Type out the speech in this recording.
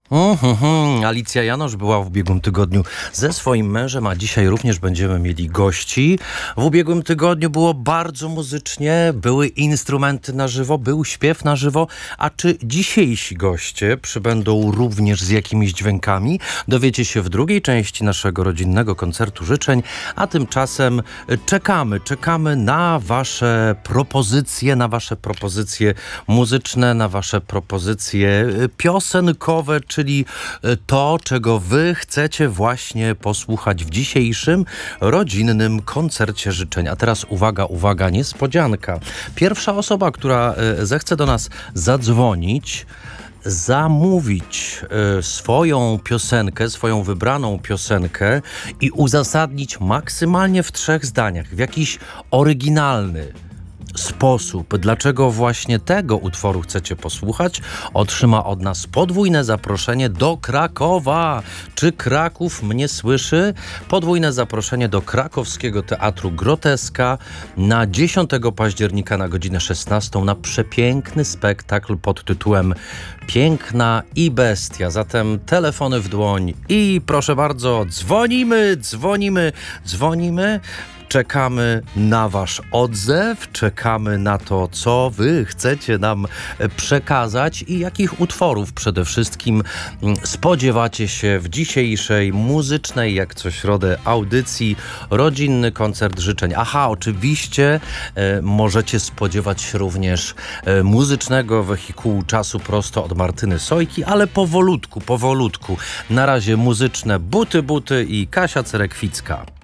Alicja Janosz była w ubiegłym tygodniu ze swoim mężem, a dzisiaj również będziemy mieli gości. W ubiegłym tygodniu było bardzo muzycznie, były instrumenty na żywo, był śpiew na żywo, a czy dzisiejsi goście przybędą również z jakimiś dźwiękami? Dowiecie się w drugiej części naszego rodzinnego koncertu życzeń, a tymczasem czekamy na wasze propozycje muzyczne, na wasze propozycje piosenkowe, czyli to, czego wy chcecie właśnie posłuchać w dzisiejszym rodzinnym koncercie życzeń. A teraz uwaga, niespodzianka. Pierwsza osoba, która zechce do nas zadzwonić, zamówić swoją wybraną piosenkę i uzasadnić maksymalnie w 3 zdaniach, w jakiś oryginalny sposób, dlaczego właśnie tego utworu chcecie posłuchać, otrzyma od nas podwójne zaproszenie do Krakowa. Czy Kraków mnie słyszy? Podwójne zaproszenie do krakowskiego Teatru Groteska na 10 października na godzinę 16 na przepiękny spektakl pod tytułem Piękna i Bestia. Zatem telefony w dłoń i proszę bardzo, dzwonimy. Czekamy na wasz odzew, czekamy na to, co wy chcecie nam przekazać i jakich utworów przede wszystkim spodziewacie się w dzisiejszej muzycznej, jak co środę, audycji Rodzinny Koncert Życzeń. Oczywiście możecie spodziewać się również muzycznego wehikułu czasu prosto od Martyny Sojki, ale powolutku. Na razie muzyczne buty i Kasia Cerekwicka.